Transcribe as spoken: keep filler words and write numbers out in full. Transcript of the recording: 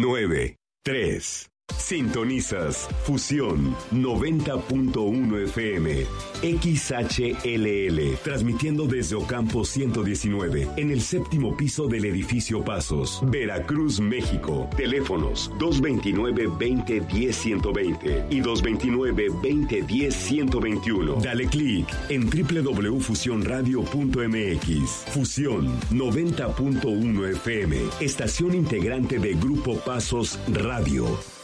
nueve, tres. Sintonizas Fusión noventa punto uno F M, X H L L, transmitiendo desde Ocampo ciento diecinueve, en el séptimo piso del edificio Pasos, Veracruz, México. Teléfonos dos veintinueve, veinte, diez, ciento veinte y dos veintinueve, veinte, diez, ciento veintiuno. Dale clic en doble u doble u doble u punto fusión radio punto m x. Fusión noventa punto uno F M, estación integrante de Grupo Pasos Radio.